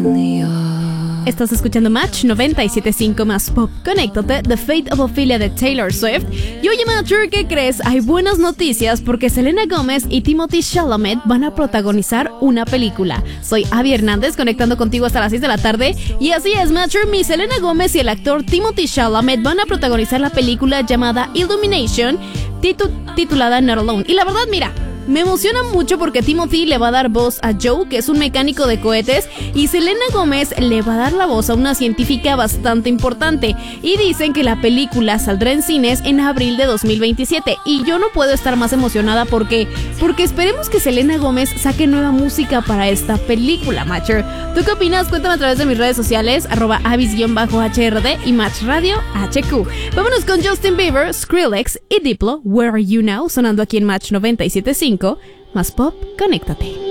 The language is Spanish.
Estás escuchando Match 97.5 más Pop. Conéctate, The Fate of Ophelia de Taylor Swift. Y oye, Matcher, ¿qué crees? Hay buenas noticias porque Selena Gomez y Timothée Chalamet van a protagonizar una película. Soy Abby Hernández, conectando contigo hasta las 6 de la tarde. Y así es, Matcher, mi Selena Gomez y el actor Timothée Chalamet van a protagonizar la película llamada Illumination, titulada Not Alone. Y la verdad, mira, me emociona mucho porque Timothy le va a dar voz a Joe, que es un mecánico de cohetes, y Selena Gomez le va a dar la voz a una científica bastante importante. Y dicen que la película saldrá en cines en abril de 2027. Y yo no puedo estar más emocionada porque esperemos que Selena Gomez saque nueva música para esta película, Matcher. ¿Tú qué opinas? Cuéntame a través de mis redes sociales, @avis_HRD y Match Radio HQ. Vámonos con Justin Bieber, Skrillex y Diplo, Where Are You Now, sonando aquí en Match 97.5. Más Pop, conéctate.